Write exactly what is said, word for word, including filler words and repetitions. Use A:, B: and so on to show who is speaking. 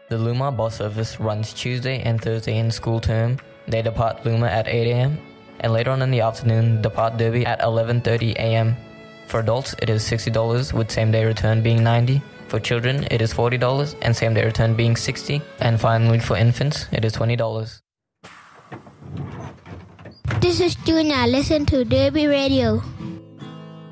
A: The Luma bus service runs Tuesday and Thursday in school term. They depart Luma at eight a.m. and later on in the afternoon depart Derby at eleven thirty a.m. For adults, it is sixty dollars with same-day return being ninety dollars. For children, it is forty dollars and same-day return being sixty dollars. And finally, for infants, it is twenty dollars.
B: This is Junior. Listen to Derby Radio.